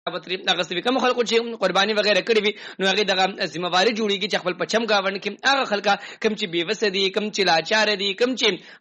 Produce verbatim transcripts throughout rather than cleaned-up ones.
بطری اغه کوم خلکو چې قرباني وغیرہ کړی وي نو هغه دغه ذمہواری جوړیږي چې خپل پچم گاوند کې هغه خلکا کم چې بیوسه دي کم چې لاچار دي کم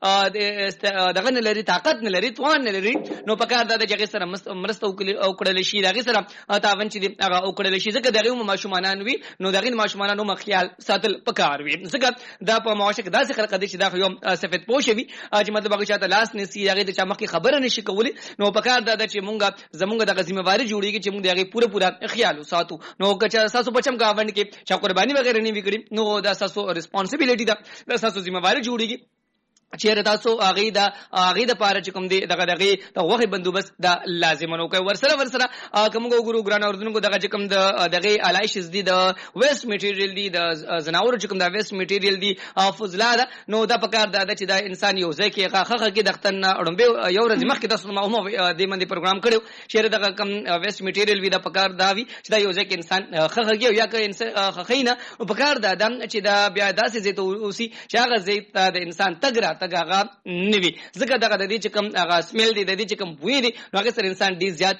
چې دغه نه لري طاقت نه لري توان نه لري نو پکار دا چې هغه سره مرسته او کړل شي هغه سره تاون چې هغه او کړل شي ځکه دغه ماشومان وي نو دغه ماشومان نو مخیال ساتل پکار وي ځکه دا په معاشره کې داسې خلک دي چې دا یو سفید پوښوي چې مطلب هغه چاته لاس نسی هغه د چا مخکې خبره نشي کولی نو پکار دا چې مونږه زمونږ دغه ذمہواری جوړیږي چې موږ دغه پوره پوره خیال ساتو نو که تاسو بچم گاوند کې چا قرباني وغیرہ نه وکړي نو دا تاسو ریسپانسیبিলিټی دا تاسو ذمہواری جوړیږي چیرې تاسو هغه دا هغه د پاره چې کوم دی دغه دغه د وخت بندوبست دا لازم نو کوي ورسره ورسره کوم ګورو ګران اوردونکو دغه چې کوم د دغه علایشز دي د ویست میټیریل دي د زناور چې کوم د ویست میټیریل دي فضلا دا نو دا پکار دا چې دا انسان یو ځای کې خخه کې دختن اړمبه یو ورځ مخکې تاسو ما هم د منډي پروګرام کړو چیرې دغه کوم ویست میټیریل وی دا پکار دا وی چې دا یو ځای کې انسان خخه کې یا کې انسان خخینه پکار دا دم چې دا بیا داسې زیته اوسي چې هغه زیته د انسان تګرا تګاغه نوي ځکه دغه د دې چې کوم هغه سمیل دی د دې چې کوم بوی دی نو هغه سره انسان ډیر زیات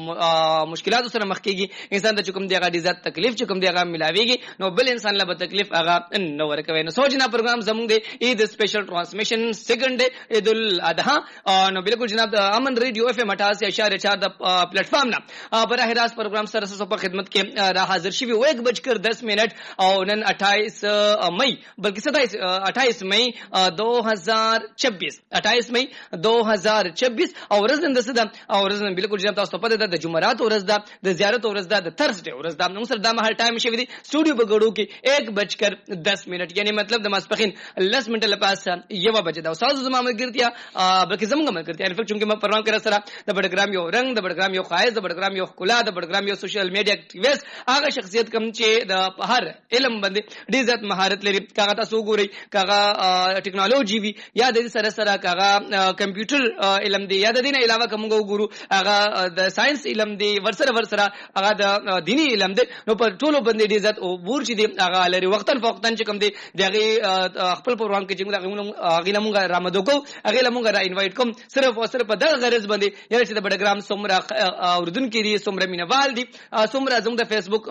مشکلات سره مخ کېږي انسان د کوم دی هغه ډیر زیات تکلیف چې کوم دی هغه ملاويږي نو بل انسان له تکلیف هغه نو ورکوي نو سوچنا پروګرام زموږ دی عید سپیشل ټرانسمیشن سیکنډ ډے عید الاضحی نو بالکل جناب د امن ریډیو اف ام اٹھاسی اشاریہ چار د پلیٹ فارم نه براه راست پروګرام سره سره په خدمت کې را حاضر شوی و ایک بج کر دس منٹ او نن اٹھائیس مئی بلکہ ستائیس اٹھائیس مئی دو ہزار چھبیس اٹھائیس مئی دو ہزار چھبیس او ورځ د سده او ورځ بالکل جناب تاسو په د جمعرات ورځ د د زیارت ورځ د ترسډے ورځ د نو سره د مهال ټایم شوی دی سټوډیو بغړو کې ایک بج کر دس منٹ یعنی مطلب د ماسپخین لس منټ لپاره یو بجې دا ساز زما ملګرتیا بلکې زموږ ملګرتیا ان فکر چې ما پروګرام کړ سره د بډګرام یو رنگ د بډګرام یو خایز د بډګرام یو خلا د بډګرام یو سوشل میډیا اکټیویست هغه شخصیت کم چې د هر علم باندې ډیر زیات مهارت لري کاغه تاسو ګورئ کاغه ټیکنالوژي وی یا د سره سره کاغه کمپیوټر علم دی یا د دین علاوه کوم ګورو هغه د ساينس علم دی ورسره ورسره هغه د دینی علم دی نو په ټولو باندې ډیر زیات او ور چې دی هغه لري وختن فوقتن چې کوم دی دغه خپل پروګرام کې چې موږ هغه لمونږه رامدو کو هغه لمونږه را انوایټ کوم صرف او صرف د غرض باندې یعنی چې د بډګرام سومره اردن کې دي سومره مینوال دي سومره زموږ د فیسبوک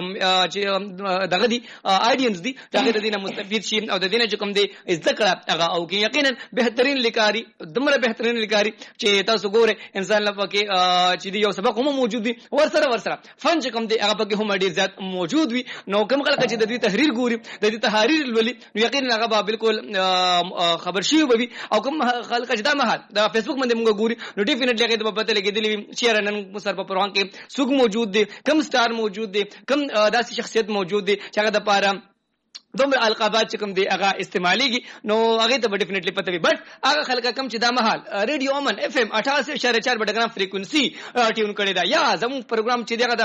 چې دغه دي اډینس دي هغه د دینه مستفید شي او د دینه چې کوم دی ذکر هغه او کې یقینا بهترین لیکاري دمره بهترین لیکاري چې تاسو ګوره انسان لپاره کې چې دی یو سبق هم موجود دي ورسره ورسره فن چې کوم دی هغه پکې هم ډیر زیات موجود وي نو کوم خلک چې د دې تحریر ګوري د دې تحریر ولي نو یقینا هغه به بالکل خبر شي وي او کوم خلک چې دا مهال د فیسبوک باندې موږ ګوري نو ډیفینټلی هغه د پته لګیدلی چې رنن سر په پروان کې سوق موجود دي کم سٹار موجود دي کم داسې شخصیت موجود دي چې هغه د پاره دومره القابات چې کوم دی هغه استعماليږي نو هغه ته ډیفینټلی پته وي بټ هغه خلک کم چې دا مهال ریډیو امن اف ام اٹھاسی اشاریہ چار بډګرام فریکوئنسي ټیون کړی دا یا زموږ پروګرام چې دغه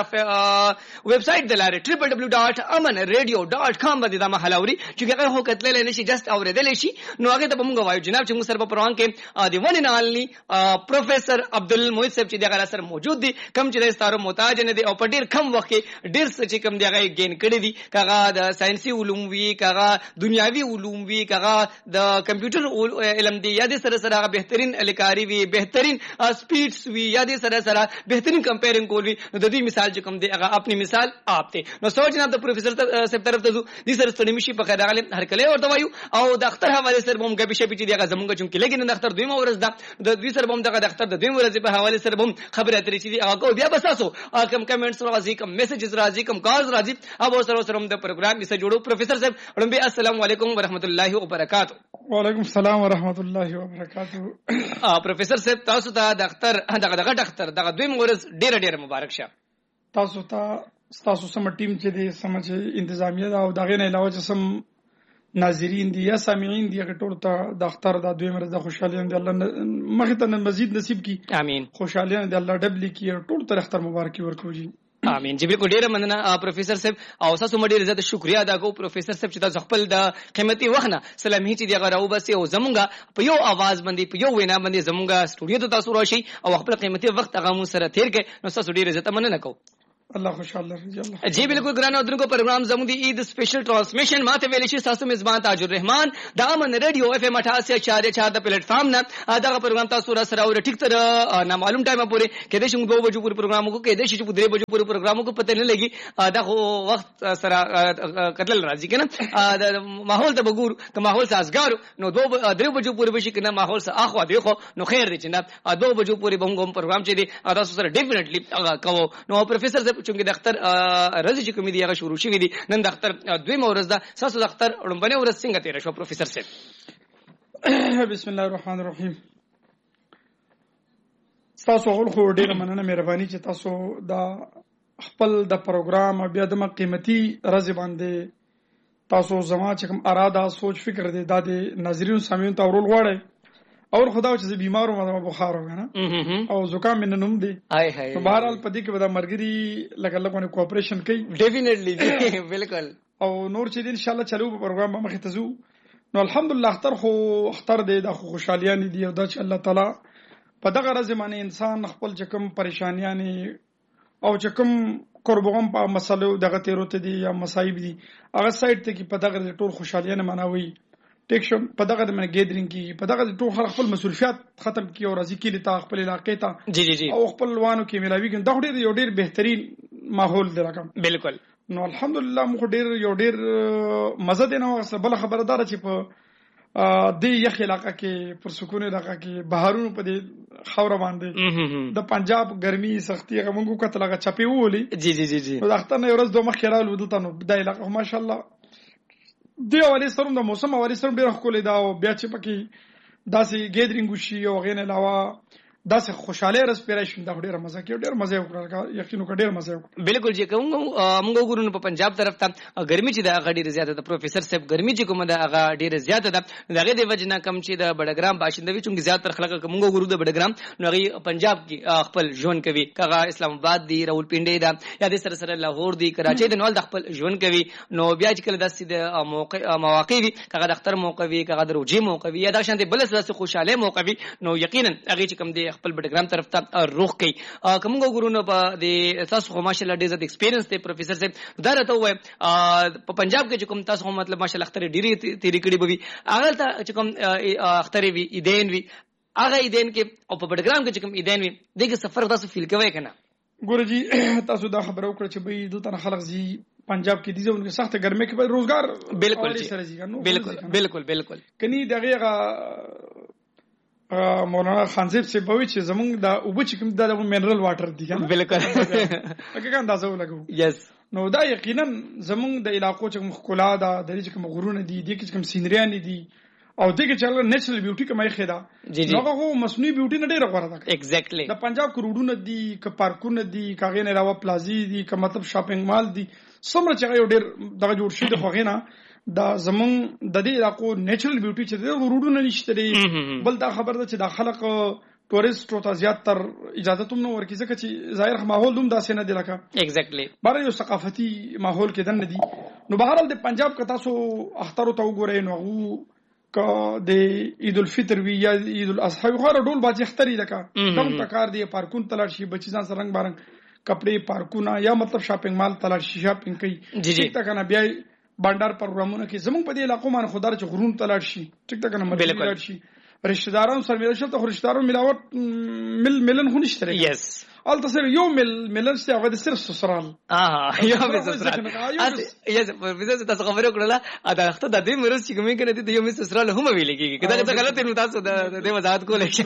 د ویب سټ د لارې ډبلیو ډبلیو ډبلیو ډاٹ امن ریډیو ډاٹ کام باندې دا مهال اوري چې هغه هو کتل نه شي جست اوریدل شي نو هغه ته موږ وایو جناب چې موږ سره په پروګرام کې دی ون ان اونلی پروفیسر عبد المحیط صاحب چې دغه سره موجود دي کم چې د ستارو محتاج نه دي او په ډیر کم وخت کې ډیر څه چې کم دی هغه گین کړی دي کغه د ساينسي علوم وی کغه دنیاوی علوم وی کغه د کمپیوټر علم دی یا د سره سره بهترین الکاری وی بهترین سپیډز وی یا د سره سره بهترین کمپیرینګ کول وی نو د دې مثال چې کوم دی هغه خپل مثال آپ ته نو سوچ نه د پروفیسر صاحب طرف ته د سره ستړي مشي په خیر غالم هر کله ورته وایو او د اختر حواله سره بم غبي شپې چې دغه زمونږ چې لګین د اختر دویمه ورځ ده د دوی سره بم دغه د اختر د دویمه ورځ په حواله سره بم خبره اترې چې هغه کو بیا بساسو کوم کمنټس راځي کوم میسجز راځي کوم کالز راځي او سره سره د پروګرام یې جوړو پروفیسر صاحب لمبي السلام علیکم ورحمۃ اللہ وبرکاتہ وعلیکم السلام ورحمۃ اللہ وبرکاتہ پروفیسر صاحب تاسو ته د اختر دغه دغه اختر دغه دویم ورځ ډیر ډیر مبارک شه تاسو ته تاسو سم ټیم چې دې سمج انتظامیه او دغه نه علاوه چې سم ناظرین دي یا سامعین دي ټول ته د اختر د دویم ورځ د خوشحالۍ دی الله مخه ته مزید نصیب کی امين خوشحالۍ دی الله ډبلی کی ټول تر اختر مبارکي ورکوي امين جی بالکل ډیره مننه پروفیسر صاحب او تاسو مډیر زیات شکریا ادا کوم پروفیسر صاحب چې تاسو خپل د قیمتي وخت نه سلام هیڅ دی غراو بس او زمونږه په یو आवाज باندې په یو وینا باندې زمونږه سټوډیو ته تاسو راشي او خپل قیمتي وخت هغه مو سره تیر کړئ نو تاسو ډیره زیات مننه کوم الله خوشاله الله. جی بالکل ګرانو درنو پروګرام زموږ د عید سپیشل ټرانسمیشن ماته ویل شي تاسو میزبان تاج الرحمن د امن رادیو اف ام اٹھاسی اشاریه چار د پلیټ فارم نه دا پروګرام تاسو را سره اور ټیک تر نه معلوم ټایم پورې کې د شنو دوه بجو پورې پروګرام کو کې د شي په درې بجو پورې پروګرام کو پته نه لګي دا وخت سره کتل راځي کنه د ماحول ته وګور ته ماحول سازګار نو دوه درې بجو پورې بشي کنه ماحول سره اخوا دی خو نو خیر دی چې نه دوه بجو پورې بم پروګرام چې دی تاسو سره ډیفینټلی کوو نو پروفیسر صاحب چې د اختر رضی چې کوم دی هغه شروع شوی دی نن د اختر دویمه ورځ ده تاسو د اختر لومبنه ورځ څنګه تیر شو پروفیسر صاحب؟ بسم الله الرحمن الرحیم. تاسو اول خو ډیره مننه مهرباني چې تاسو دا خپل د پروګرام بیا د قیمتي رضی باندې تاسو زما چې کوم اراده سوچ فکر دی دا د ناظرین سامعین ته ورول غواړي اور خدا چې بیمار ومه بخار وغنه او زکام من نوم دی هاي هاي په بهرحال پدې کې ودا مرګري لکه لکه کوآپریشن کوي ډیفینټلی بالکل او نور چې ان شاء الله چلو په پروګرام مخه تزو نو الحمدلله اختر خو اختر دی د خوشحالیان دی او د الله تعالی په دغه ورځ باندې انسان خپل چکم پریشانیاں او چکم قربغم په مسلو دغه تیروت دي یا مصايب دي هغه سایت ته کې په دغه ټول خوشحالیان مناوي ټیک شو په دغه د من ګیدرینګ کې په دغه ټول خلک خپل مسؤلیت ختم کی او راځي کې لتا خپل علاقې ته جی جی جی او خپل وانو کې ملاوي کې دا ډېر یو ډېر بهترین ماحول دی راکم بالکل نو الحمدلله مخ ډېر یو ډېر مزه دی نو بل خبردار چې په د یخ علاقې کې پر سکون علاقې کې بهارونو په دې خاور باندې د پنجاب ګرمي سختي غمونګو کتل هغه چپی وولي جی جی جی جی نو د اختر نه ورځ دوه مخ خیرال ودلته نو د علاقې ماشاءالله دی اولی سره د موسم اولی سره ډیر خولې دا او بیا چې پکې داسې ګیدرینګ وشي او غین علاوه داسې خوشاله ریسپیریشن دا ډیره مزه کوي ډیر مزه وکړه یقینو ډیر مزه وکړه بالکل چې کوم موږ ګورو په پنجاب طرف ته ګرمي چې دا غډي زیاته ده پروفیسر صاحب ګرمي چې کوم دا هغه ډیره زیاته ده دغه د وجنه کم چې د بډګرام باشندوي چې زیات تر خلک موږ ګورو د بډګرام نو هغه پنجاب کې خپل ژوند کوي کغه اسلام آباد دی راولپنډي دا یا د سره سره لاهور دی کراچي د نول د خپل ژوند کوي نو بیا چې کله داسې د موقع مواقع وي کغه د اختر موقع وي کغه د روجي موقع وي یا دا شان دي بل څه خوشاله موقع وي نو یقینا هغه چې کوم دی خپل بډګرام طرف ته روخ کوي کوم ګورو په د تاسو خو ماشاءالله ډیر زیات ایکسپیرینس دی پروفیسر صاحب دا راته وای په پنجاب کې چې کوم تاسو مطلب ماشاءالله اختر ډیری تیری کړي بوي هغه ته چې کوم اختر وی ایدین وی هغه ایدین کې او په بډګرام کې چې کوم ایدین وی دغه سفر تاسو فیل کوي کنه ګورو جی تاسو دا خبرو کړ چې به دلته خلک زی پنجاب کې دي زموږ سخت ګرمه کې به روزګار بالکل بالکل بالکل بالکل کني دغه مولانا خانزیب سے بوي چې زمونږ د اوبه چې کوم د منرل واټر دي کنه بالکل هغه کا اندازه ولګو یس نو دا یقینا زمونږ د علاقو چې مخکولا ده د دې چې کوم غرونه دي د کې کوم سینریان دي او دغه چې نېچرل بیوټي کومه خېدا نو هغه مصنوعي بیوټي نه ډیره غوړه ده ایگزیکټلی د پنجاب کو روډونه دي ک پارکونه دي کاغې نه راو پلازي دي ک مطلب شاپینګ مال دي څومره چې یو ډیر دغه جوړ شي د خوغینا دا زمون د دې علاقو نېچرل بیوټي چې د روډونه نشته دي بل دا خبر ده چې د خلک ټوریست او زیات تر اجازه تم نو ورکی ځکه چې ظاهر ماحول دوم داسې نه دی لکه ایگزیکټلی بار یو ثقافتي ماحول کې دن دي نو بهرحال د پنجاب کتا سو اختر ته وګورئ نو ک د عید الفطر وی یا عید الاضحى خو ډول باندې اختری لکه کوم تکار دی پارکون تلل شي بچیزان سرنګ بارنګ کپڑے پارکونه یا مطلب شاپینګ مال تلل شي شاپینګ کوي جی جی تک نه بیا بانډار پروګرامونه کې زموږ په دې علاقو باندې خدای چې غرون تلل شي ټیک ټاک نه مرګ تلل شي رشتہ دارانو سره مل شي ته رشتہ دارانو ملاوت مل ملن خو نشته یس الته سره یو مل ملن څه هغه د صرف سسرال اه یو مل سسرال یس پروفیسر تاسو خبرو کړله دا وخت د دې مرز چې کومې کړې دي یو مل سسرال هم ویل کېږي کدا ته غلط نو تاسو د دې وضاحت کولای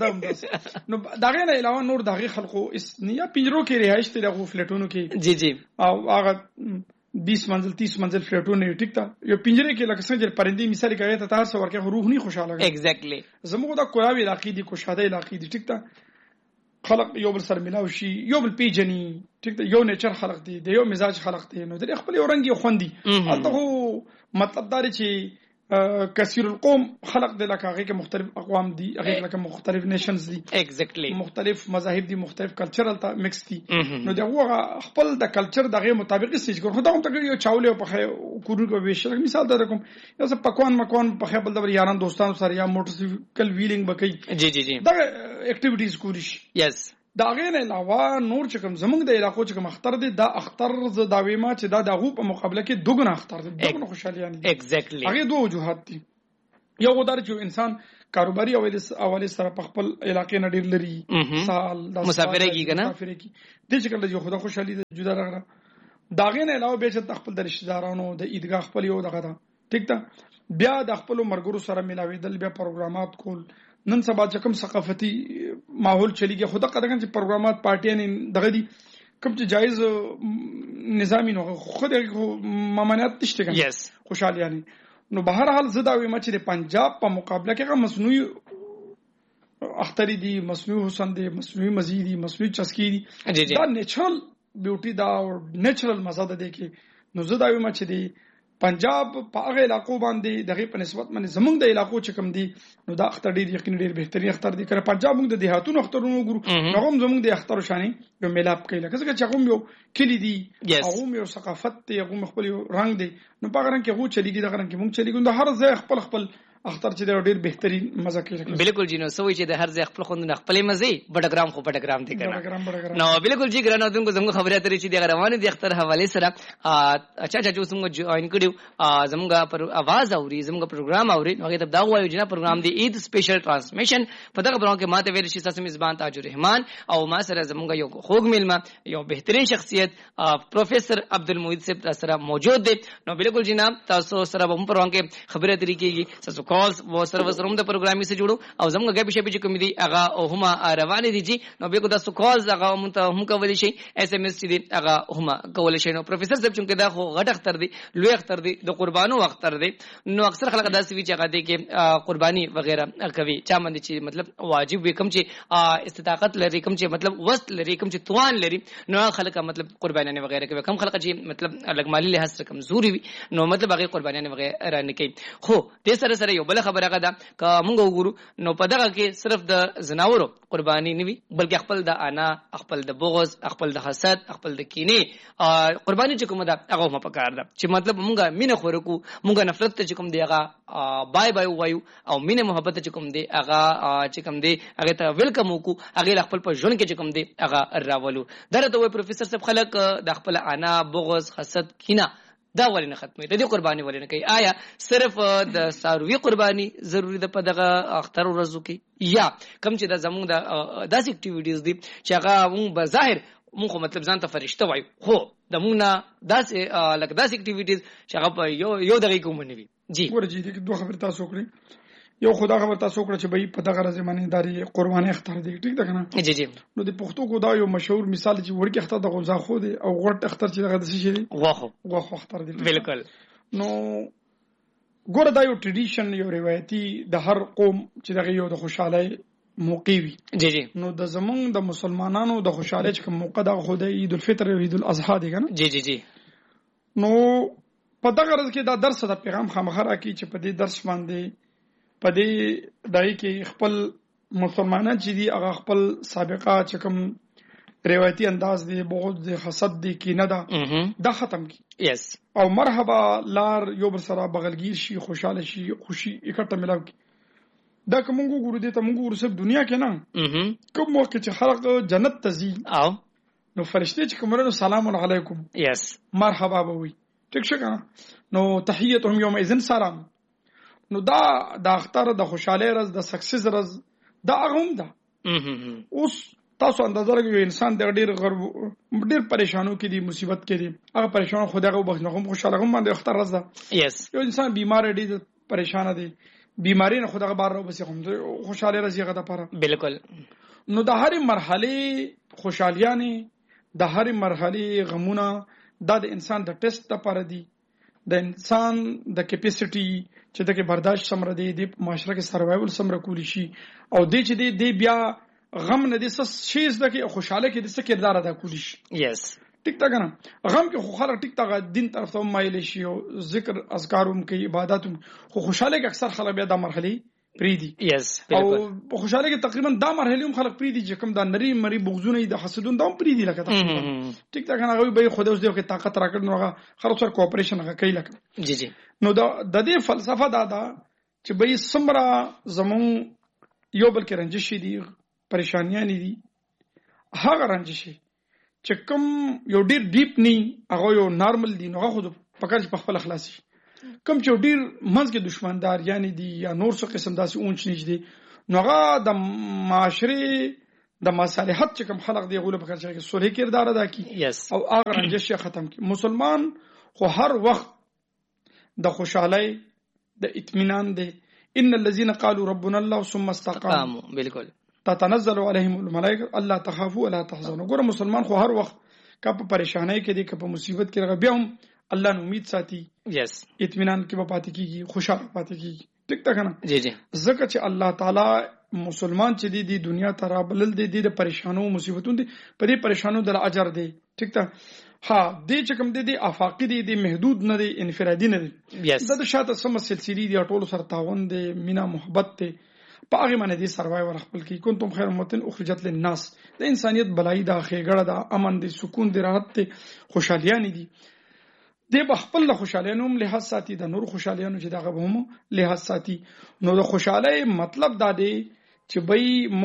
شئ نو داغه نه علاوه نور داغه خلکو اس نیا پنجرو کې رهائش ته دغه فلټونو کې جی جی او هغه بیس منزل تیس منزل فلیټونه ټیک تا یو پنجره کې لکه څنګه پرندې مثال کوي ته تاسو ورکه روح نه خوشاله ایگزیکټلی زموږ د کولاوی علاقې دي کوشاده علاقې دي ټیک تا خلق یو بل سره ملاوي شي یو بل پیجنی ټیک تا یو نیچر خلق دي د یو مزاج خلق دي نو د خپل یو رنگ یو خوندي البته مطلب دا چې کثیر القوم خلق د لکه هغه کې مختلف اقوام دي هغه لکه مختلف نیشنز دي ایگزیکټلی مختلف مذاهب دي مختلف کلچرل تا مکس دي نو دغه خپل د کلچر دغه مطابق سټیج ګور خو دا هم ته یو چاولې په خې کورو کو ویشل مثال در کوم یو څه پکوان مکوان په خې بل د یاران دوستانو سره یا موټر سایکل ویلینګ بکې جی جی جی دا اکټیویټیز کوریش یس دا غین علاوه نور چې کوم زمونږ د علاقو چې کوم اختر دي دا اختر ز داوی ما چې دا د غو په مقابله کې دوګنا اختر دي دوګنا خوشالیان دي ایگزیکټلی هغه دوه وجوهات دي یو غدار چې انسان کاروباري اول سره په خپل علاقې نه ډیر لري سال مسافرېږي کنه مسافرېږي د چې کله یو خدا خوشحالي جدا راغله دا غین علاوه به چې خپل د رشتہ دارانو د عیدګاه خپل یو دغه دا ټیک ده بیا د خپل مرګرو سره ملاویدل بیا پروګرامات کول نن سبا چې کوم ثقافتي ماحول چلیږي خدا قدرګن چې پروګرامات پارټیان دغه دي کوم چې جایز نظامی نو خود ممانعت تشته کنه یس خوشحالیانی نو بهر حال زدا وي مچ د پنجاب په مقابله کې مصنوعي اختری دي مصنوعي حسن دي مصنوعي مزید دي مصنوعي چسکی دي دا نیچرل بیوټي دا او نیچرل مزه ده کې نو زدا وي مچ دي پنجاب په هغه علاقو باندې دغه په نسبت باندې زمونږ د علاقو چې کوم دي نو دا اختر ډیر یقین ډیر بهتري اختر دي کړه پنجاب موږ د دیهاتونو اخترونو ګورو نو هم زمونږ د اختر شاني یو ملاب کوي لکه څنګه چې هغه یو کلی دي هغه یو ثقافت دی هغه خپل رنگ دی نو په هغه رنگ کې هغه چلیږي دغه رنگ کې موږ چلیږو نو هر ځای خپل خپل اختر چې ډیر بهترین مزه کوي بالکل جی نو سوي چې د هر ځای خپل خوند خپل مزه بډګرام خو بډګرام دي کنه نو بالکل جی ګرانو دغه زموږ خبره اترې چې د روانه د اختر حواله سره اچھا اچھا جو څنګه جوائن کړیو زموږ پر आवाज اوري زموږ پروګرام اوري نو هغه دا وایو چې پروګرام دی عید سپیشل ترانسمیشن په دغه پروګرام کې ماته ویل شي تاسو میزبان تاج الرحمن او ما سره زموږ یو خوږ ملما یو بهترین شخصیت پروفیسور عبدالمجید صاحب سره موجود دی نو بالکل جناب تاسو سره په پروګرام کې خبره اترې کیږي تاسو کالز و سره سروم د پروګرامي سره جوړو او زموږ غږ به چې کوم دي هغه هما روان دي جی نو به کو تاسو کالز هغه مونته هم کولای شي اس ام اس دي هغه هما کولای شي نو پروفیسور صاحب چې دا خو غټ اختر دي لوی اختر دي د قربانو اختر دي نو اکثر خلک داسې وی چې هغه دي کې قرباني وغیرہ کوي چا باندې چې مطلب واجب وي کوم چې استطاعت لري کوم چې مطلب وست لري کوم چې توان لري نو خلک مطلب قرباني وغیرہ کوي کوم خلک چې مطلب لګمالي لحاظ سره کمزوري وي نو مطلب هغه قرباني وغیرہ نه کوي خو د سره سره یو بل خبره ده که موږ وګورو نو په دغه کې صرف د زناورو قرباني نه وي بلکې خپل د انا خپل د بغض خپل د حسد خپل د کینې قرباني چې کوم ده هغه هم پکار ده چې مطلب موږ مینه خورکو موږ نفرت ته چې کوم دی هغه بای بای وایو او مینه محبت چې کوم دی هغه چې کوم دی هغه ته ویلکم وکړو هغه خپل په ژوند کې چې کوم دی هغه راولو درته وای پروفیسور صاحب خلک د خپل انا بغض حسد کینه دا ولې نه ختمي د دې قرباني ولې نه کوي آیا صرف د ساروي قرباني ضروری ده په دغه اختر ورځو کې یا کوم چې د زموږ د داسې اکټیویټیز دي چې هغه موږ به ظاهر موږ مطلب ځان ته فرشته وایو خو د موږ نه داسې لکه داسې اکټیویټیز چې هغه په یو یو دغه کوم نه وي جی ورجی دي دوه خبر تاسو کړی یو خدا خبر تاسو کړ چې به په دغه ورځ باندې داري قرباني اختر دی ټیک ده کنه جی جی نو د پښتو کو دا یو مشهور مثال چې ورکی اختر د غوزا خو دی او غړټ اختر چې دغه د شي دی غوخو غوخو اختر دی بالکل نو ګور دا یو ټریډیشن یو روایتي د هر قوم چې دغه یو د خوشاله موقع وي جی جی نو د زمونږ د مسلمانانو د خوشاله چې کوم موقع د خو د عید الفطر او عید الاضحى دی کنه جی جی جی نو په دغه ورځ کې دا درس د پیغام خامخره کی چې په دې درس باندې په دې دای کې خپل مسلمانان چې دي هغه خپل سابقه چې کوم روایتي انداز دی بغض دی حسد دی کینه ده دا ختم کی یس او مرحبا لار یو بر سره بغلگیر شي خوشاله شي خوشي اکټه ملاو کی دا کوم ګورو دې ته موږ ورسره دنیا کې نه کوم وخت چې خلق جنت ته ځي او نو فرشته چې کومره سلام علیکم یس مرحبا به وي ټیک څنګه نو تحیتهم یوم اذن سلام نو دا د اختر د خوشاله رز د سکسس رز دا هم ده اوس تاسو اندازه لګوي انسان د ډیر غرب ډیر پریشانو کې دي مصیبت کې دي هغه پریشان خدای غو بخنه هم خوشاله هم باندې اختر رز ده یس یو انسان بیمار دی پریشان دی بیماری نه خدای بار رو بس هم خوشاله رز یغه ده پاره بالکل نو د هر مرحله خوشالیانه د هر مرحله غمونه د انسان د ټیسټ لپاره دي د انسان د کیپاسټي چې دغه برداشت سمره دی د معاشره کې سروایول سمره کولی شي او د چې دی بیا غم نه دي څه شیز دغه خوشاله کې د څه کردار ادا کولی شي یس ټیک تا کنه غم کې خو خلک ټیک تا دین طرف ته مایل شي او ذکر اذکاروم کې عبادتوم خو خوشاله کې اکثر خلک بیا د مرحله پریدي یس او په خوشاله کې تقریبا دا مرحله هم خلک پریدي چې کوم دا نری مری بغزونه د حسدون دا هم پریدي لکه تقریبا ټیک تا کنه غوي به خدای اوس دې کې طاقت راکړ نو هغه خلک سره کوپریشن هغه کوي لکه جی جی نو دا د دې فلسفه دا ده چې به سمرا زمون یو بل کې رنجش دي پریشانیاں دي هغه رنج شي چې کوم یو ډیر ډیپ نی هغه یو نارمل دی نو خو پکړ په خپل خلاص شي کوم چې ډیر منځ کې دشمندار یعنی دی یا نور څه قسم داسې اونچ نیچ دی نو هغه د معاشري د مصالحت چې کوم خلق دی غوله پکړ چې صلح کردار ادا کی او هغه رنجش ختم کی. مسلمان خو هر وخت د خوشحالي د اطمینان دی. ان الذين قالوا ربنا الله ثم استقاموا بالکل تتنزل عليهم الملائکه الا تخافوا ولا تحزنوا. ګوره مسلمان خو هر وخت کا په پریشانای کې دی کا په مصیبت کې راغی بیا هم الله نو امید ساتي یس اطمینان کې به پاتې کیږي خوشاله پاتې کیږي. ټیک تا کنه جی جی زکه چې الله تعالی مسلمان چې دی دی دنیا ته را بلل دی د پریشانو مصیبتونو دی په دې پریشانو د اجر دی. ټیک تا ها دې چې کوم دی دی افاقی دی دی محدود نه دی انفرادي نه دی د شاته سم سلسله دی ټول سره تعاون دی مینا محبت دی په هغه باندې دی سروایور خپل کی کنتم خیر امه اخرجت للناس د انسانیت بلای دا خېګړه دا امن دی سکون دی راحت دی خوشالیان دي دی بخپل خوشالیانو هم لحاظ ساتي د نور خوشالیانو چې دغه به هم لحاظ ساتي. نو د خوشاله مطلب دا دی چې بای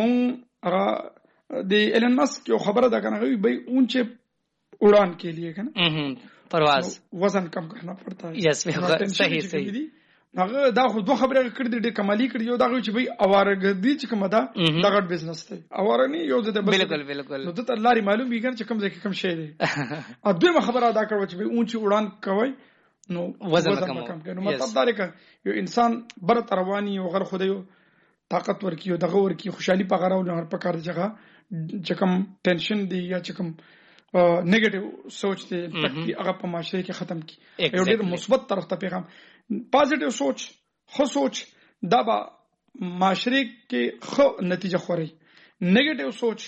مون د ایلن ماسک یو خبره ده کنه بای اونچه उड़ान के लिए है ना परवाज वजन कम करना पड़ता है. यस सही सही هغه دا خو دوه خبره کړې دي کمالي کړې یو دا چې بای اوارګردي چې کومه ده دغه بزنس دی اوار نه یو د بالکل بالکل نو ته الله ری معلوم ویګر چې کم ځکه کم شي دی ا دویمه خبره ادا کړو چې بای اونچی उड़ान کوي نو وزن کم کوي نو مطلب دا لري یو انسان بر رواني او غر خدایو طاقت ورکی او دغه ورکی خوشحالي په غراو نه په کار ځای چې کم ټینشن دی یا چې کم نیگیټیو سوچ دی تکي هغه په معاشره کې ختم کی یو ډېر مثبت طرف ته پیغام پازیټیو سوچ خو سوچ دا به معاشره کې خو نتیجه خوري. نیگیټیو سوچ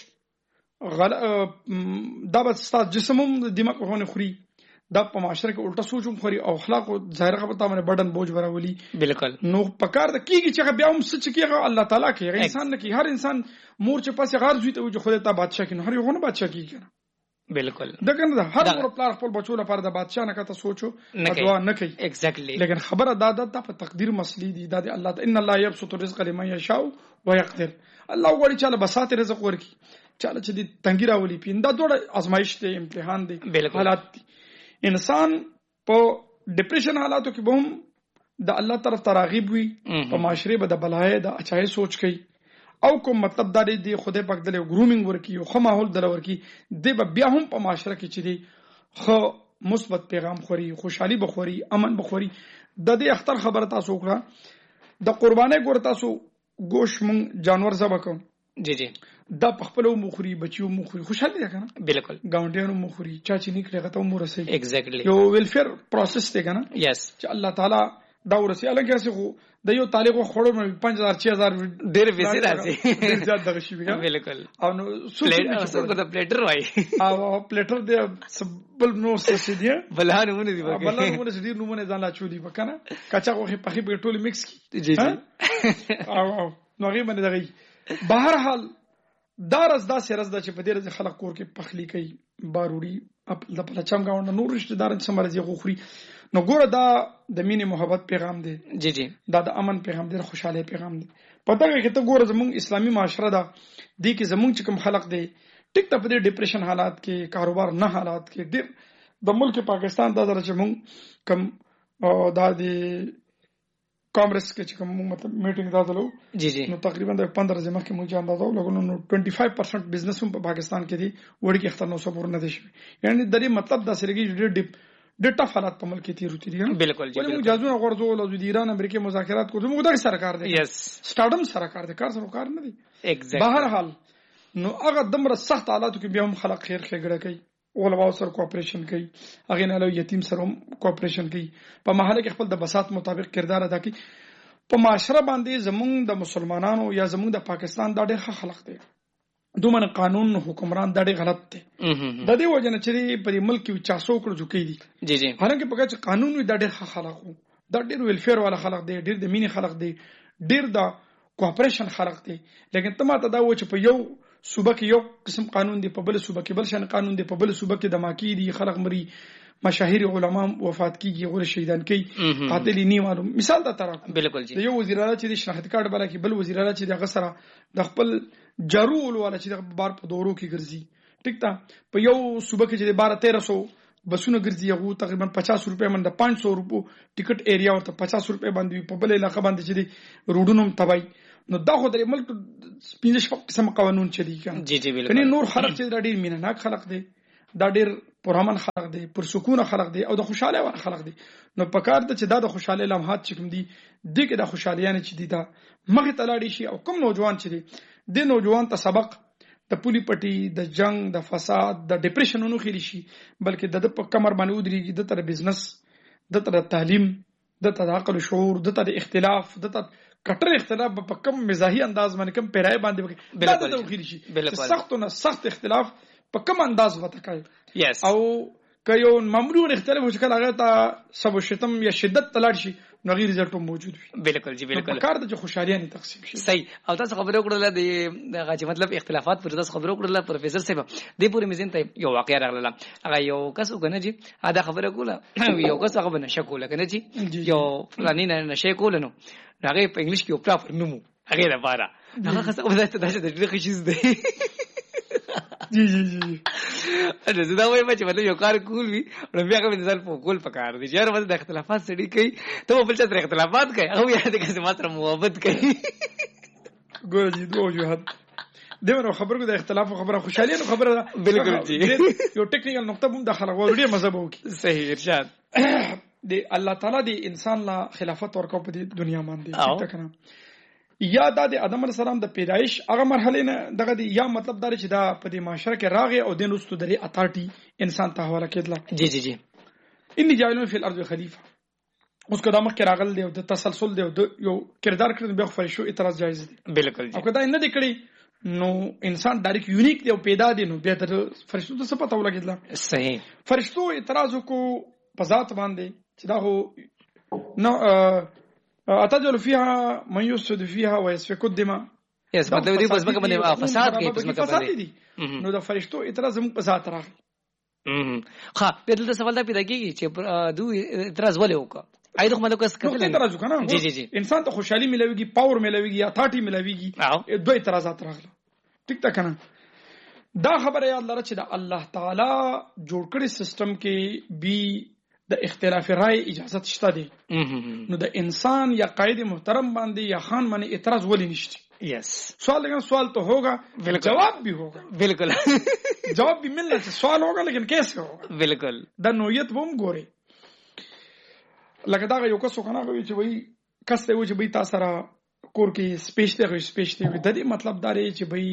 غل دا به ستاسو جسم هم دماغ غوونه خوري دا په معاشره کې الټا سوچ هم خوري او اخلاق او ظاهر خبره باندې بدن بوج براولي بالکل. نو پکار د کیږي چې بیا هم سچ کیږي الله تعالی کې انسان نه کی هر انسان مور چې پاسه غار زوی ته وي خدای ته بادشاہ کې هر یو غونه بادشاہ کیږي بالکل دغه نه هر ور پلار خپل بچو لپاره د بادشاہ نه کته سوچو دعا نه کوي ایگزیکټلی لیکن خبره دا د په تقدیر مسلې دي د الله ان الله يبسط الرزق لمن يشاء ويقدر. الله غوړي چاله بساط رزق ورکی چاله چې د تنګی راولي پیندا دوړه ازمایش ته امتحان دي حالات دي. انسان په ډیپریشن حالاتو کې به هم د الله طرف تراغیب وي په معاشره به د بلای د اچای سوچ کوي او کوم مطلب دا دی خدای پاک دله ګرومینګ ورکی او خو ماحول دله ورکی د بیا هم په معاشره کې چې دی خو مثبت پیغام خوري خوشحالي بخوري امن بخوري. د دې اختر خبره تاسو وکړه د قرباني ګور تاسو گوش مون جانور ذبح کوم جی جی دا پخپلو مخوري بچیو مخوري خوشحالي ده کنه بالکل گاونډیانو مخوري چا چې نیکړه غته مو رسي ایگزیکټلی یو ویلفیر پروسس دی کنه یس چې الله تعالی دا ورسي الګر سي خو د یو طالب خړو نو پنځه هزار چھ هزار ډېر ویسي راځي ډېر زیات دغه شي بالکل او نو څو کو د پلیټر وای او پلیټر دی سبل نو څه دی بلانه مونږ دی بلانه مونږ دې نو مونږ ځان لا چودي وکنه کچا خو په خې په ټوله مکس کی جی جی او نو غي باندې دغه بهر حال دارز دا سرز دا چې په دې خلک کور کې پخلی کوي باروړي د پلچم گاوند نور رشتہ دار چې مرزي غوخري نو ګوره دا د مینې محبت پیغام دی جی جی دا د امن پیغام دی خوشاله پیغام دی. پته کې ته ګوره زموږ اسلامي معاشره دا دی کې زموږ چې کوم خلق دی ټیک ته په دې ډیپریشن حالات کې کاروبار نه حالات کې ډېر د ملک پاکستان دا درته موږ کم دا دی کانګرس کې چې کوم مطلب میټینګ دا دلو جی جی نو تقریبا د پندرہ ځمه کې موږ اندازو لګونو نو پنځه پنځه پرسنټ بزنس هم په پاکستان کې دی وړي کې اختر نو صبر نه دي شي یعنی د دې مطلب دا سرګي ډېر ډېر ټف حالات په ملک کې تیر وتی دي بالکل جی بالکل جازونه غرضو له د ایران امریکا مذاکرات کوو موږ د سرکار دی یس سټارډم سرکار دی کار سره کار نه دی ایگزیکټلی بهر حال نو هغه دمر سخت حالاتو کې بیا هم خلک خیر خېګړه کوي اولواو سره کوآپریشن کوي هغه نه له یتیم سره کوآپریشن کوي په محله کې خپل د بساط مطابق کردار ادا کوي. په معاشره باندې زمونږ د مسلمانانو یا زمونږ د پاکستان دا ډېر ښه خلق دی دومره قانون حکمران دا ډېر غلط دی د دې وجه نه چې په ملک کې چا څو کړو ځکې دي جی جی هرڅه په کې قانون وي دا ډېر ښه خلق وو دا ډېر ویلفیر والا خلق دی ډېر د مینې خلق دی ډېر د کوآپریشن خلق دی. لیکن ته ماته دا و چې په یو صوبه کې یو قسم قانون دی په بل صوبه کې بل شان قانون دی په بل صوبه کې د ماکی دی خلق مري مشاهیر علما وفات کیږي غوړ شهیدان کوي قاتل نی معلوم مثال دا تر بالکل جی یو وزیر اعلی چې د شناخت کارت بلا کې بل وزیر اعلی چې د غسره د خپل جارول ولا چې د بار په دورو کې ګرځي ټیک تا په یو صوبه کې چې بارہ تیرہ سو بسونه ګرځي هغه تقریبا پچاس روپے باندې پانچ سو روپو ټیکټ ایریا ورته پچاس روپے باندې په بل علاقه باندې چې دی روډونو تبای نو دا خو د ملک پنځه شپږ قسم قانون چلی کړه جی جی بالکل کني نور خلک چې ډیر مینناک خلک دي دا ډیر پرامن خلک دي پرسکون خلک دي او د خوشاله ور خلک دي نو پکار ته چې دا د خوشاله لمحات چې کوم دي د کې د خوشالیان چې دي دا مخه تلاړي شي او کوم نوجوان چې دي د نوجوان ته سبق د پولی پټي د جنگ د فساد د ډیپریشنونو خېلی شي بلکې د په کمر باندې ودرېږي د تر بزنس د تر تعلیم د تر عقل شعور د تر اختلاف د تر کټر اختلاف په کم مزاحي انداز باندې کم پیرای باندې بالکل د خېلی شي سخت نه سخت اختلاف په کم انداز وته کوي یس او کيو ممنوع اختلاف چې کله هغه ته سب شتم یا شدت تلاړ شي نو غیر رزلټ موجود وي بالکل جی بالکل کار د خوشحالي تقسیم شي صحیح او تاسو خبرو کړل د هغه مطلب اختلافات پر تاسو خبرو کړل پروفیسور صاحب د پوری مزین ته یو واقعیا راغله هغه یو کس وګنه جی دا خبره کوله یو کس هغه بنشه کوله کنه جی یو فلانی نه نشه کول نو هغه په انګلیش کې یو پراپر نومو هغه لپاره هغه څه وځي ته دا د خشیز دی جی جی جی اته زدا وای چې مطلب یو کار کول وی نو بیا کوم انسان په کول پکار دي یار ول د اختلافات سړي کوي ته بل څه اختلافات کوي او یا د کس ماتره محبت کوي ګور جی دوه جهات دغه خبرو د اختلاف خبره خوشالي نو خبره بالکل جی یو ټیکنیکل نقطه هم داخله وړي مذهب وکي صحیح ارشاد دی الله تعالی دی انسان لا خلافت ورکو په دنیا باندې ټیک کنه یا دا د آدم علیه السلام د پیدایش هغه مرحله نه دغه دی یا مطلب دا چې دا په دې معاشره کې راغی او د نوستو د اتارټي انسان ته حواله کېدله جی جی جی انی جاعلون فی الارض خلیفہ اوس کدا مخ کې راغل دی او د تسلسل دی او یو کردار کړي به فرشتو اعتراض جایز دی بالکل او کدا نه دی کړی نو انسان ډایرک یونیک دی او پیدا دی نو بیا د فرشتو ته څه پته ولګیدله صحیح فرشتو اعتراض کو په ذات باندې چې دا هو نو اتجل فيها من يفسد فيها ويسفك الدماء یس مطلب دی پس مګه باندې فساد کوي پس مګه باندې نو د فرشتو اعتراض هم په ذات راغی ها په دې سوال دا پیدا کیږي چې دوی اعتراض ولې وکړه اېدغه مطلب کس کتل اعتراض وکړه جی جی جی انسان ته خوشحالي ملويږي پاور ملويږي اتارټي ملويږي دوه اعتراضات راغله ټیک تا کنه دا خبره یاد لره چې د الله تعالی جوړ کړی سیستم کې بي د اختلاف رائے اجازه شته دي نو د انسان یا قائد محترم باندې یا خان باندې اعتراض ولې نشته یس سوال لیکن سوال تو ہوگا جواب بھی ہوگا بالکل جواب بھی ملنا چاہیے سوال ہوگا لیکن کیسے ہوگا بالکل د نوعیت بم ګوري لکه دا یو کس کنه کوي چې وای کس ته و چې به تاسو را کور کې سپیش ته سپیش ته د دې مطلب دا لري چې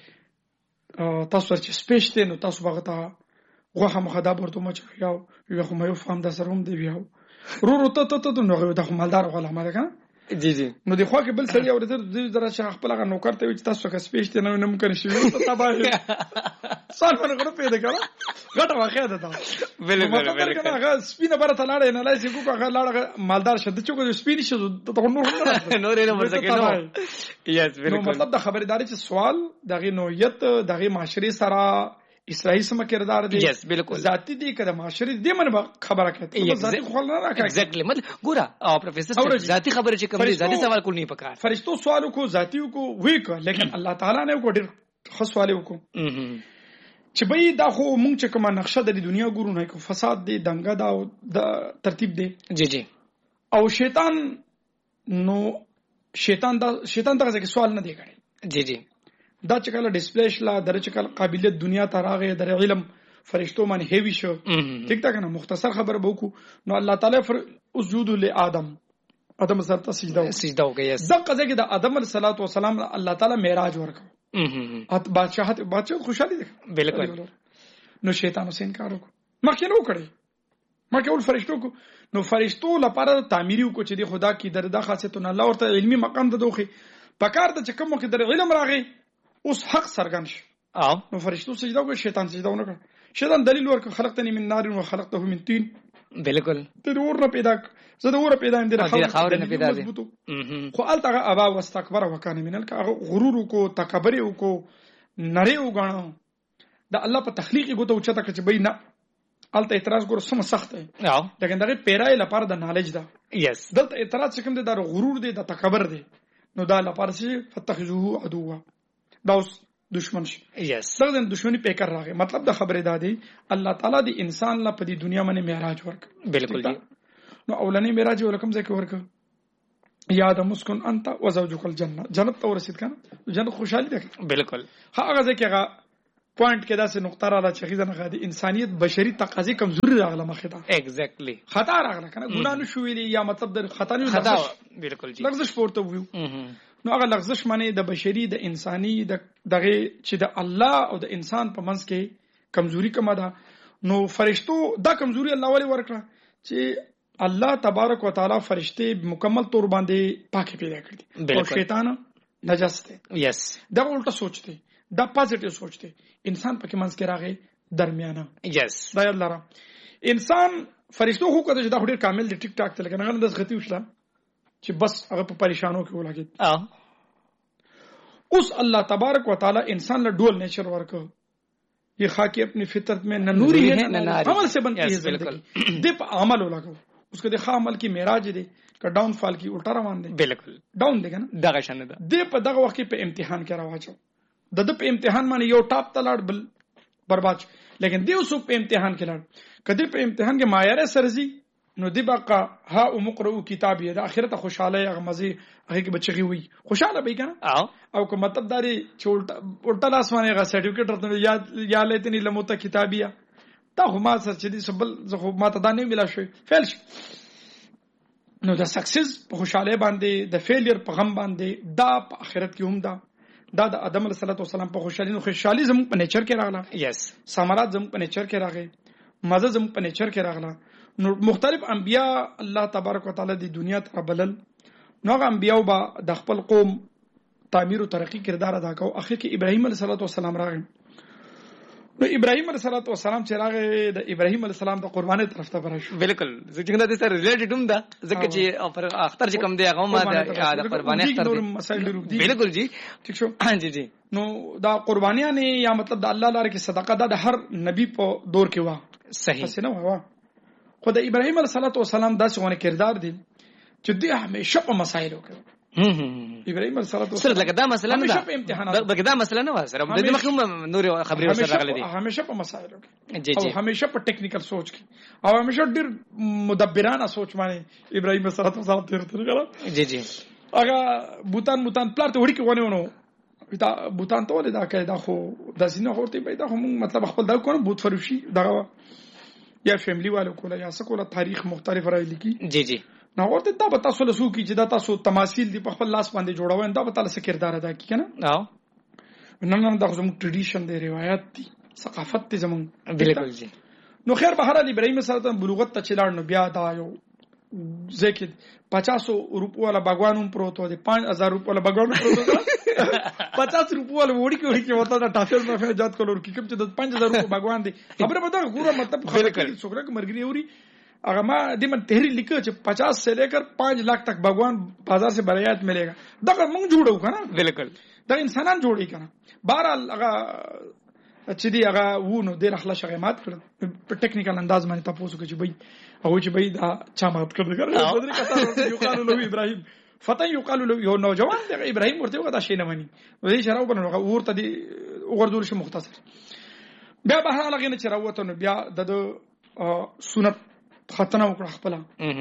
به تاسو چې سپیش ته نو تاسو بغتا غوخه مخدا ورته مچ یو یو خو مې فهم د سروم دی یو رو رو ته ته ته نو د مالدار غلامه ده کنه جی جی نو د خو کې بل سړی اورته د درا شیخ خپل غو نوکر ته چې تاسو که سپیش ته نه ممکن شي ته تباه سال پر غره پیدا کړه غټه واخه ده دا بالکل بالکل هغه سپینه برته لاړې نه لای چې کو هغه لاړه مالدار شته چې کو سپینی شو ته نور نور نه مرسته نو یس بالکل مطلب د خبرداري چې سوال دغه نوعیت دغه معاشري سره اسرائیل سم کردار دی یس بالکل ذاتی دی کده معاشري دی من خبره کوي ذاتی خو نه راکړي ایگزیکټلی مطلب ګورا او پروفیسور ذاتی خبره چې کوم دی ذاتی سوال کول نه پکار فرشتو سوال کو ذاتی کو وی کو لیکن الله تعالی نه کو ډیر خاص سوال وکړو چې به دا خو مونږ چې کومه نقشه د دنیا ګورو نه کو فساد دی دنګا دا او د ترتیب دی جی جی او شیطان نو شیطان دا شیطان دغه سوال نه دی کړی جی جی دا چې کله ډیسپلی شلا در چې کله قابلیت دنیا ته راغی در علم فرشتو باندې هیوی شو ټیک تا کنه مختصر خبر بوکو نو الله تعالی فر اسجود لآدم ادم سره ته سجده سجده وکړه دغه ځکه د ادم علیه الصلاه والسلام الله تعالی معراج ورکړ ات بادشاہت بادشاہ خوشالي ده بالکل نو شیطان حسین کارو مخکې نو کړی مکه ول فرشتو کو نو فرشتو لپاره تعمیری کو چې د خدا کی دردا خاصیتونه الله ورته علمی مقام ده دوخي پکار ته چې کوم کې در علم راغی اوس حق سرګن شي او نو فرشتو سجده کوي شیطان سجده ونه کړ شیطان دلیل ورک خلقتنی من نار و خلقته من طين بالکل ته اور نه پیدا زه د اور پیدا اند نه خاور نه پیدا دي خو الته ابا واستكبر وکانه منل کا غرور کو تکبر کو نری وګاڼو د الله په تخلیق کو ته اوچته کچ بینا الته اعتراض ګور سم سخت دی او لکه دغه پیرای لپاره د نالج ده یس دلته اعتراض کوم دی د غرور دی د تکبر دی نو دا لپاره چې فتخذوه عدوا دا اوس دشمن شي. یس دغه دشمنی پیکر راغی. مطلب د خبره دا دی الله تعالی د انسان لا په دې دنیا باندې معراج ورک. بالکل جی. نو اولنی معراج ولکم ځکه ورک یا د مسکن انت وزوجک الجنه، جنت ته ورسید کنه، جنت خوشحالي ده. بالکل هغه ځکه هغه پوینټ کې داسې نقطه رااله چې غیزه نه غادي انسانیت بشري تقاضي کمزوري راغله مخه ده. ایگزیکټلی خطا راغله کنه، ګناه نشو ویلي یا مطلب د خطا نه خطا. بالکل جی. لغزش پورته ویو. نو هغه لغزش معنی د بشري د انساني د دغه چې د الله او د انسان په منځ کې کمزوري کومه ده. نو فرشتو دا کمزوري الله ولې ورکړه چې الله تبارک وتعالى فرشته مکمل طور باندې پاکي پیدا کړی او شیطان نجس دی. یس دا الټا سوچ دی، دا پازیټیو سوچ دی. انسان پکې منځ کې راغی درمیانه. یس دا یاد لره. انسان فرشتو خو کده چې دا ډېر کامل دی، ټیک ټاک تل کنه غن د غتی وشله چې بس هغه په پریشانو کې ولګید. اه اوس الله تبارک وتعالى انسان له ډول نیچر ورکو، یہ خاکی اپنی فطرت میں نہ نوری ہے نہ ناری، عمل سے بنتی ہے زندگی. دے په عمل ولګو اس کو د عمل کی معراج دی کا ډاون فال کی الټا روان دی. بالکل ډاون دی کنه دغه شنه ده. دې په دغه وخت په امتحان کې راوچو، د د په امتحان باندې یو ټاپ تلاړ بل برباد، لیکن دیو سو په امتحان کې لاړ کدی په امتحان کې معیار سرزي نو دی بقا ها او مقرؤ کتاب یې د اخرت خوشاله هغه مزي هغه کې بچی وي خوشاله به کنه. او او کوم مطلب داري چولټ الټا لاسمانه هغه سرټیفیکټ ورته یا یا لیتنی لموت کتابیه تا خو ما سره چې دې سبل زه ما ته دا نه ملا شوی فیل شي. نو د سکسس په خوشاله باندې د فیلیر په غم باندې دا په آخرت کې هم دا دا د آدم علیه السلام په خوشالي نو خوشالي زموږ په نیچر کې راغله. یس سمارات زموږ په نیچر کې راغی، مزه زموږ په نیچر کې راغله. نو مختلف انبیا الله تبارک وتعالى د دنیا ته بلل، نو هغه انبیاو با د خپل قوم تعمیر او ترقی کردار ادا کو. اخر کې ابراهیم علیه السلام راغی. نو ابراهیم علیه السلام چې راغی د ابراهیم علیه السلام د قربانۍ طرف ته برش. بالکل څنګه د سره ریلیټډ هم ده ځکه چې پر اختر چې کوم دی هغه ما د قربانۍ اختر دی. بالکل جی ٹھیک شو. جی جی. نو دا قربانیاں نه یا مطلب د الله لپاره کې صدقه دا د هر نبی په دور کې وا صحیح څه نه وا. خو د ابراهیم علیه السلام داسې ونه کردار دی چې دوی همیشه په مسایلو کې ابراهیم علیه السلام سره لکه دا مسله نه همیشه په امتحانات بګه دا مسله نه و سره د مخکوم نور خبري سره راغلي دي همیشه په مسایلو کې جی جی او همیشه په ټیکنیکل سوچ کې او همیشه ډیر مدبرانه سوچ باندې ابراهیم علیه السلام تیر تر غلا. جی جی هغه بوتان بوتان پلار ته وړي کې ونه ونه دا بوتان ته ولې دا کوي دا خو د زینه هورته پیدا خو مطلب خپل دا کوم بوت فروشي دغه یا فیملی والو کوله یا سکوله تاریخ مختلف راځي کی. جی جی. نو ورته دا به تاسو له سو کی چې دا تاسو تماثيل دی په خپل لاس باندې جوړوي دا به تاسو کردار ادا کی کنه. او نن نن دا زموږ ټریډیشن دی، روایت دی، ثقافت دی زموږ. بالکل جی. نو خیر بهر علی ابراهیم سره بلوغت ته چلاړ نو بیا دا یو ځکه پچاس روپو والا باغوانم پروت دی، پانچ هزار روپو والا باغوانم پروت دی، پچاس روپو والا وړي کې وړي کې وته دا ټافل ما فه جات کولور کې کوم چې د پنځه هزار روپو باغوان دی خبره به دا ګوره مطلب خبره کوي څوکره کې مرګري اوري. اگر ما دې من تحریر لیکو چې پچاس سے لے کر پانچ لاکھ تک باغوان بازار سے برایات ملے گا. دا موږ جوړو کنه. بالکل دا انسانان جوړي کنه. بهرحال هغه چې دی هغه وونو ډیر اخلا شغمات کړ په ټیکنیکل انداز باندې تاسو کې چې بای هغه چې بای دا چا مات کړل غره بدري کته یو قالو له ابراهیم فتى يقال له یو نوجوان دی ابراهیم ورته ودا شي نه مني ودې شراو بنو ورته دی وګردول شي مختصر. بیا به هغه نه چروته نو بیا د سنت ختنه وکړه خپل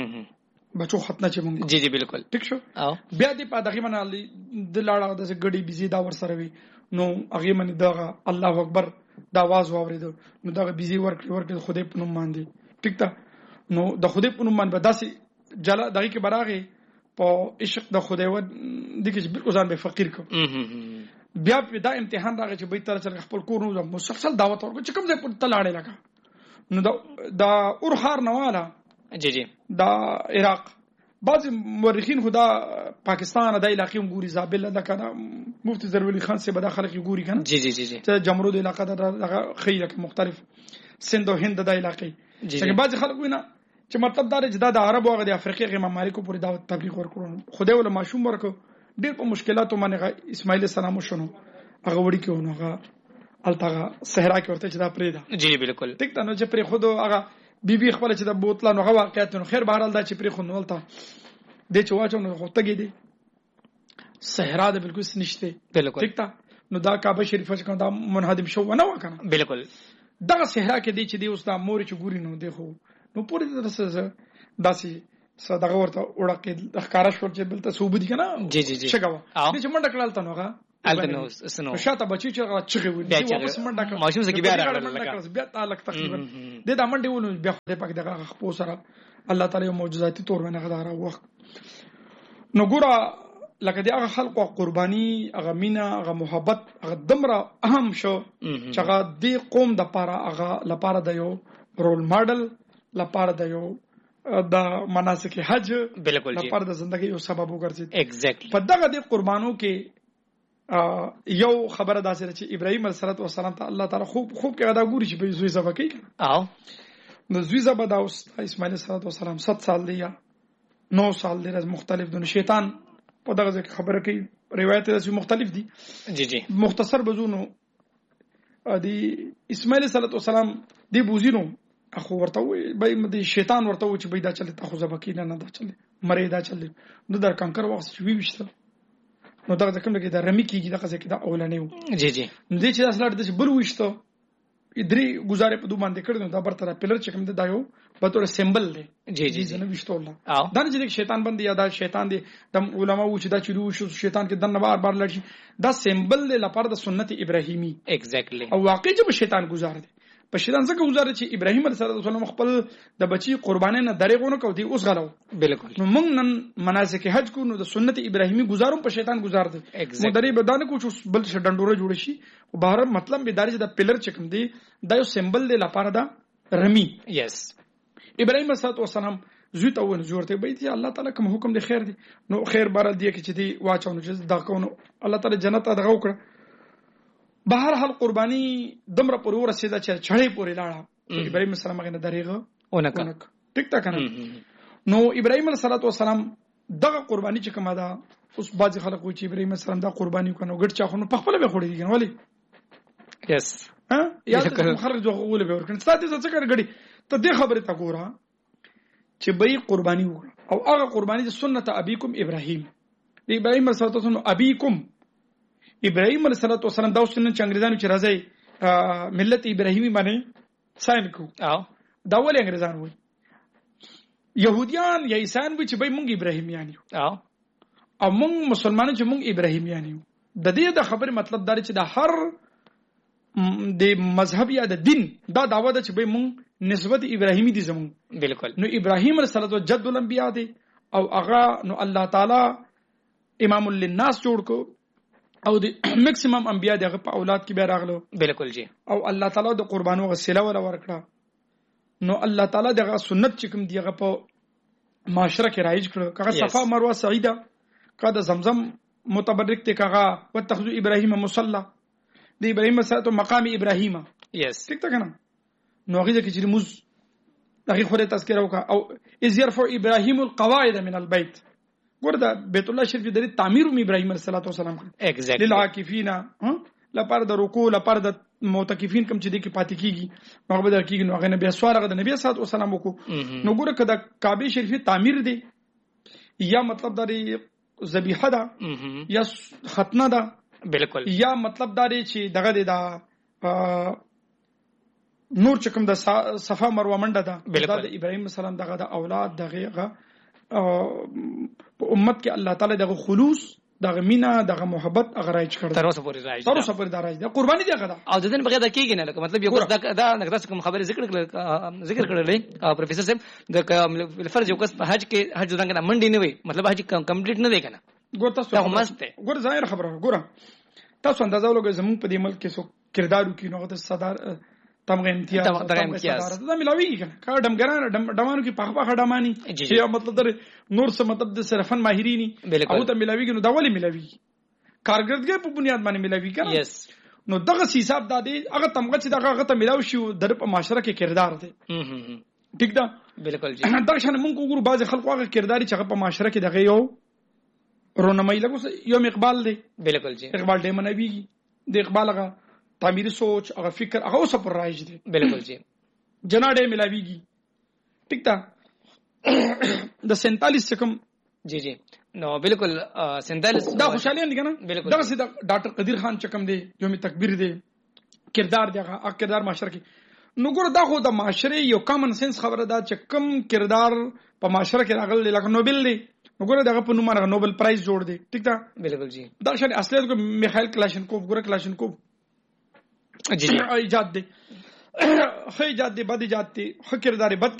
بچو ختنه چې مونږ. جی جی بالکل ټیک شو. بیا دې په دغه منالي د لاړه د غړي بيزي دا ور سره وي نو هغه من دغه الله اکبر دا आवाज واورید نو دغه بيزي ورک ورک خدای په نوم باندې ټیک تا نو د خدای په نوم باندې داسي جلا دغه کې براغه په عشق د خدای و دغه چې بالکل ځان به فقیر کو. بیا دا امتحان راغی چې به تر څنګه خپل کور نو مسلسل دعوت ورکو چې کوم ځای په تلاړې لگا نو دا دا اورخار نواله. جی جی. دا عراق بعض مورخین خدا پاکستان د علاقې ګوري زابل د کنه مفتی زرولی خان سے بدا خلک ګوري کنه. جی جی جی جی. ته جمرود علاقه د خیره مختلف سند او هند د علاقې چې بعض خلک وینا چې مطلب دا چې د عرب او د افریقې غي ممالکو پورې دعوت تبلیغ ورکړو خدای ول ماشوم ورکو ډېر په مشکلاتو باندې اسماعیل السلام شنو هغه وړي کې ونه التغه صحرا کې ورته چې دا پرې ده. جی بالکل ټیک ته نو چې پرې خود هغه بیبي خپل چې د بوتل نو هغه واقعیت نو خیر بهرال دا چې پرې خو نولته د چې واچو نو هوته کې دي صحرا ده بالکل نشته. بالکل ټیک ته نو دا کعبه شریفه چې کوم دا منهدم شو نه وکنه بالکل دغه صحرا کې دی چې دی اوس دا مور چې ګوري نو دی خو نو پورې درسه داسي صدقه ورته وړکه ښکارا شو چې بل ته صوب دي کنه جی جی جی شګه دې چې منډه کړل ته نوغه البنو سنو شاته بچی چې هغه چغه ونی دی واپس منډه کړ ماشوم سره بیا راغله بیا تعلق تقریبا د دا منډه ونه بیا خدای پاک دغه خپل سره الله تعالی معجزاتي تور ونه غداره وخت نو ګوره لکه دی هغه خلق او قرباني هغه مینا هغه محبت هغه دمره اهم شو چې هغه دی قوم د پاره هغه لپاره د یو رول ماډل لپاره د یو د مناسک حج بالکل جی لپاره د ژوندۍ یو سبب وګرځي ایگزیکټلی په دغه د قربانو کې یو خبره داسې چې ابراهيم عليه السلام ته الله تعالی خوب خوب کې ادا ګوري چې به زوی زبا کوي او نو زوی زبا دا اوس اسماعیل عليه السلام ست سال دی یا نو سال دی مختلف دي شیطان په دغه ځکه خبره کوي روایت داسې مختلف دي جی جی مختصر بزونو دی اسماعیل عليه السلام دی بوزینو اخو ورته وي به د شیطان ورته و چې به دا چلې تاسو زبکی نه نه دا چلې مری دا چلې نو در کانکر وخت چې وی وشته نو دا ځکه چې دا رمی کیږي دا ځکه دا اولانه و جی جی نو دې چې اصل د بل وشته درې گزارې په دوه باندې کړو دا برتره پلر چې کوم دا یو په تور سیمبل دی جی جی نه وشته الله دا نه چې شیطان باندې یا دا شیطان دی د علماء و چې دا چلو شو شیطان کې دنه بار بار لړشي دا سیمبل دی لپاره د سنت ابراهیمی ایگزیکټلی او واقعي چې شیطان گزار دی په شیطان څخه گزاره چې ابراهيم عليه السلام خپل د بچي قرباني نه درېغونه کو دی اوس غلو بالکل نو موږ نن مناسک حج کو نو د سنت ابراهيمي گزاروم په شیطان گزار دي مو درې بدانه کو چې بل څه ډنډوره جوړ شي او بهر مطلب به داري د پلر چکم دی دا یو سیمبل دی لپاره دا رمی یس ابراهيم عليه السلام زوی ته ونه جوړته به دي الله تعالی کوم حکم دی خیر دی نو خیر بار دی چې دی واچو نو دا کو الله تعالی جنت دغه وکړه بهر حال قرباني دمر پر ورسېده چې چړې پورې لاړه ابراهيم السلام غنه درېغه اونک ټیک تا کنه نو ابراهيم عليه السلام دغه قرباني چې کومه ده اوس بعض خلک وایي چې ابراهيم السلام دا قرباني کنه ګډ چا خو په خپل به خوري دي ولی یس ها یا ته خلک جو غول به ورکنه ستاسو څه کړ غړي ته دې خبره تا ګوره چې به قرباني وکړه او هغه قرباني د سنت ابيكم ابراهيم ابراهيم عليه السلام ابيكم ابراهيم عليه السلام دا وسنن چې انګريزانو چې راځي ملت ابراهيمي باندې ساين کو او دا ولې انګريزان وي يهوديان یا عیسایان وي چې به مونږ ابراهيميان یو او او مونږ مسلمانان چې مونږ ابراهيميان یو د دې د خبرې مطلب دا چې د هر د مذهب یا د دین دا داوا ده چې به مونږ نسبت ابراهيمي دي زمون بالکل نو ابراهيم عليه السلام جد الانبیاء دي او هغه نو الله تعالی امام للناس جوړ کو او د میکسیمم انبیاء دغه په اولاد کې به راغلو بالکل جی او الله تعالی د قربانو غسله ولا ورکړه نو الله تعالی دغه سنت چې کوم دیغه په معاشره کې رایج کړو کغه صفا مروه سعیده کده زمزم متبرک ته کغه وتخذو ابراهیم مصلا د ابراهیم سره مقام ابراهیم یس ټیک تا کنه نو هغه کې چې موږ دغه خوره تذکره وکړه او از يرفع ابراهیم القواعد من البيت ګوردا بیت الله شریف د تعمیر ام ابراهيم عليه السلام ایگزیکټلی للعاکفین ها لپاره د رکوع لپاره د معتکفین کم چې د کې پاتې کیږي هغه به د کیږي نو هغه نبی سوال هغه د نبی صلی الله علیه وسلم وکړو نو ګوره کدا کعبه شریف تعمیر دی یا مطلب داري ذبیحه ده یا ختنه ده بالکل یا مطلب داري چې دغه دی دا نور چکم د صفا مروه منډه ده د ابراهيم السلام دغه د اولاد دغه په امت کې الله تعالی دغه خلوص دغه مینا دغه محبت هغه راځي کړ تر اوسه پورې راځي تر اوسه پورې راځي د قرباني دی هغه او د دین بغیر د کېږي نه لکه مطلب یو دا دا نګدا کوم خبره ذکر کړل ذکر کړل پروفیسور صاحب د فرض یو کس په حج کې حج ځان کنه منډي نه وي مطلب حج کمپلیټ نه دی کنه ګور تاسو مست ګور ظاهر خبره ګور تاسو اندازه ولګئ زموږ په دې ملک کې سو کردار وکړي نو د صدر تمغه امتیاز تمغه امتیاز دا ملاوي کنه کا ډمګران ډمانو کې پخ پخ ډمانی چې مطلب در نور څه مطلب د صرفن ماهرینی او ته ملاوي کنه دا ولی ملاوي کارګردګي په بنیاد باندې ملاوي کنه یس نو دغه حساب د دې هغه تمغه چې دغه هغه ته ملاوي شي د په معاشره کې کردار دی ټیک دا بالکل جی دا شان مونږ وګورو بعض خلکو هغه کرداري چې هغه په معاشره کې دغه یو رونمای لګو یو اقبال دی بالکل جی اقبال دې منوي د اقبال هغه تعمیری سوچ هغه فکر هغه اوسه پر راځي دي بالکل جی جناډه ملاويږي ټیک تا د سینتالیس کم جی جی نو بالکل سنتالس دا خوشحالي دي کنه بالکل دا سي ډاکټر قدیر خان چکم دی جو می تکبیر دی کردار دی هغه کردار معاشره کې نو ګور دا خو د معاشره یو کامن سنس خبره ده چې کم کردار په معاشره کې راغلی لکه نوبل دی نو ګور دغه په نوم باندې نوبل پرایز جوړ دی ٹھیک ده بالکل جی دا شان اصلیت کو میخائیل کلاشنکوف ګور کلاشنکوف جی ایجاد دی خو ایجاد دی بد ایجاد دی خو کردار بد